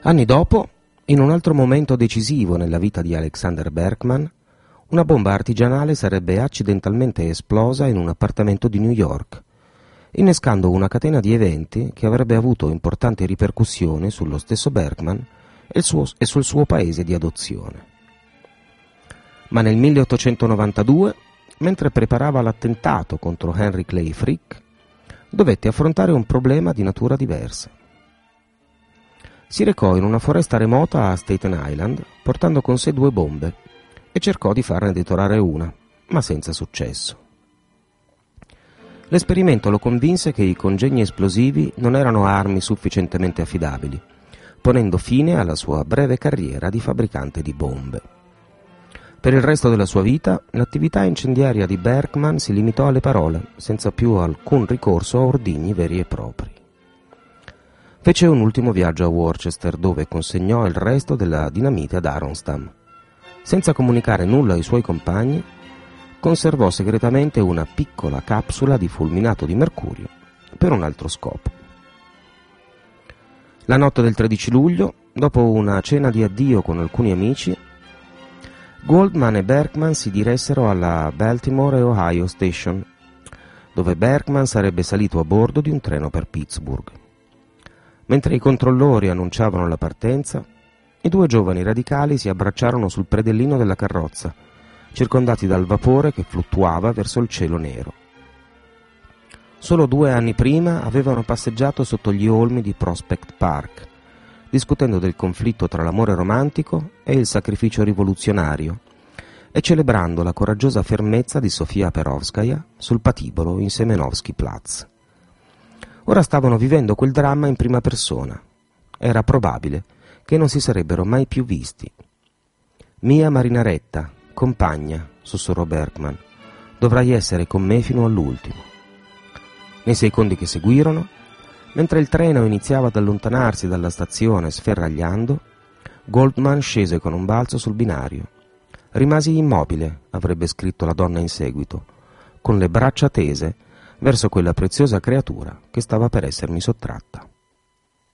Anni dopo, in un altro momento decisivo nella vita di Alexander Berkman, una bomba artigianale sarebbe accidentalmente esplosa in un appartamento di New York, innescando una catena di eventi che avrebbe avuto importanti ripercussioni sullo stesso Berkman e sul suo paese di adozione. Ma nel 1892, mentre preparava l'attentato contro Henry Clay Frick, dovette affrontare un problema di natura diversa. Si recò in una foresta remota a Staten Island portando con sé 2 bombe e cercò di farne detonare una, ma senza successo. L'esperimento lo convinse che i congegni esplosivi non erano armi sufficientemente affidabili, ponendo fine alla sua breve carriera di fabbricante di bombe. Per il resto della sua vita, l'attività incendiaria di Berkman si limitò alle parole, senza più alcun ricorso a ordigni veri e propri. Fece un ultimo viaggio a Worcester, dove consegnò il resto della dinamite ad Aronstam. Senza comunicare nulla ai suoi compagni, conservò segretamente una piccola capsula di fulminato di mercurio per un altro scopo. La notte del 13 luglio, dopo una cena di addio con alcuni amici, Goldman e Berkman si diressero alla Baltimore e Ohio Station, dove Berkman sarebbe salito a bordo di un treno per Pittsburgh. Mentre i controllori annunciavano la partenza, i 2 giovani radicali si abbracciarono sul predellino della carrozza, circondati dal vapore che fluttuava verso il cielo nero. Solo 2 anni prima avevano passeggiato sotto gli olmi di Prospect Park, discutendo del conflitto tra l'amore romantico e il sacrificio rivoluzionario e celebrando la coraggiosa fermezza di Sofia Perovskaya sul patibolo in Semenovsky Platz. Ora stavano vivendo quel dramma in prima persona. Era probabile che non si sarebbero mai più visti. «Mia Marinaretta, compagna», sussurrò Berkman, «dovrai essere con me fino all'ultimo». Nei secondi che seguirono, mentre il treno iniziava ad allontanarsi dalla stazione sferragliando, Goldman scese con un balzo sul binario. «Rimasi immobile», avrebbe scritto la donna in seguito, «con le braccia tese verso quella preziosa creatura che stava per essermi sottratta».